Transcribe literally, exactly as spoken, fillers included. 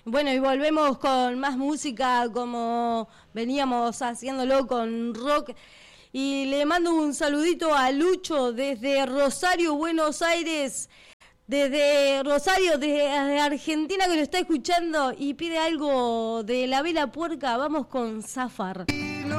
Bueno, y volvemos con más música como veníamos haciéndolo con rock. Y le mando un saludito a Lucho desde Rosario, Buenos Aires. Desde Rosario, desde Argentina, que lo está escuchando y pide algo de La Vela Puerca. Vamos con Zafar.